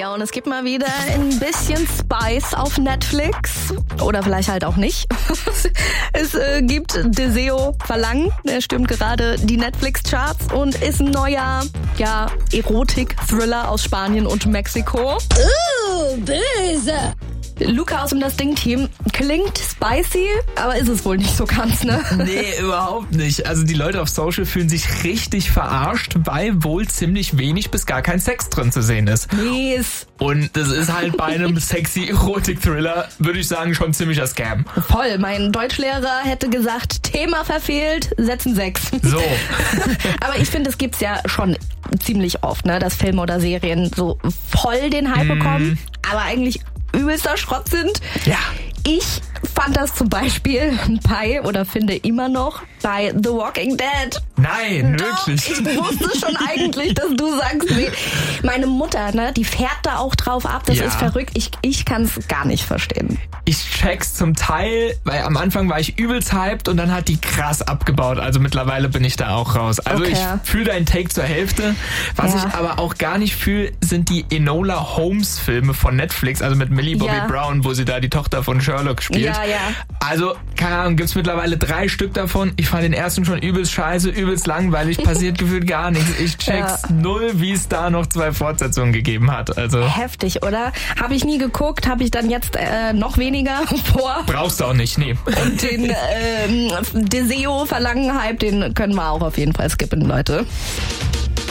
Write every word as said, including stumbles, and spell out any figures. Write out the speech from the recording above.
Ja, und es gibt mal wieder ein bisschen Spice auf Netflix. Oder vielleicht halt auch nicht. Es äh, gibt Deseo Verlangen. Der stürmt gerade die Netflix-Charts und ist ein neuer, ja, Erotik-Thriller aus Spanien und Mexiko. Uh, böse. Luca aus dem Das Ding-Team, klingt spicy, aber ist es wohl nicht so ganz, ne? Nee, überhaupt nicht. Also die Leute auf Social fühlen sich richtig verarscht, weil wohl ziemlich wenig bis gar kein Sex drin zu sehen ist. Mies. Und das ist halt bei einem sexy Erotik-Thriller, würde ich sagen, schon ziemlicher Scam. Voll. Mein Deutschlehrer hätte gesagt, Thema verfehlt, setzen sechs. So. Aber ich finde, es gibt's ja schon ziemlich oft, ne, dass Filme oder Serien so voll den Hype mm. bekommen, aber eigentlich übelster Schrott sind. Ja. Ich fand das zum Beispiel bei, oder finde immer noch, bei The Walking Dead. Nein, Doch, wirklich. Ich wusste schon eigentlich, dass du sagst, nee. Meine Mutter, ne, die fährt da auch drauf ab. Das ja. ist verrückt. Ich, ich kann es gar nicht verstehen. Ich check's zum Teil, weil am Anfang war ich übelst hyped und dann hat die krass abgebaut. Also mittlerweile bin ich da auch raus. Also okay. ich fühle deinen Take zur Hälfte. Was ja. ich aber auch gar nicht fühle, sind die Enola Holmes Filme von Netflix, also mit Millie Bobby ja. Brown, wo sie da die Tochter von Sherlock spielt. Ja, ja. Also, keine Ahnung, gibt's mittlerweile drei Stück davon. Ich fand den ersten schon übelst scheiße, übelst langweilig, passiert gefühlt gar nichts. Ich check's ja. null, wie es da noch zwei Fortsetzungen gegeben hat. Also heftig, oder? Habe ich nie geguckt, habe ich dann jetzt äh, noch weniger vor. Brauchst du auch nicht, nee. Und den ähm, Deseo Verlangen Hype, den können wir auch auf jeden Fall skippen, Leute.